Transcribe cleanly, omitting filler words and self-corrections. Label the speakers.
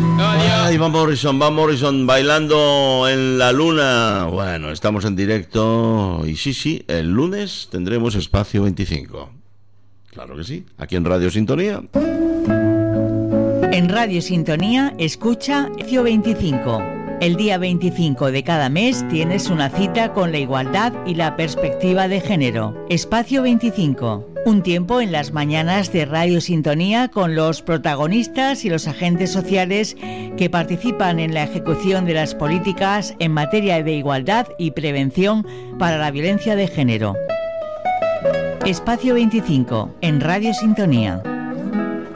Speaker 1: Ay, Van Morrison bailando en la luna. Bueno, estamos en directo y sí, el lunes tendremos Espacio 25. Claro que sí, aquí en Radio Sintonía.
Speaker 2: En Radio Sintonía escucha Espacio 25. El día 25 de cada mes tienes una cita con la igualdad y la perspectiva de género. Espacio 25. Un tiempo en las mañanas de Radio Sintonía con los protagonistas y los agentes sociales que participan en la ejecución de las políticas en materia de igualdad y prevención para la violencia de género. Espacio 25 en Radio Sintonía.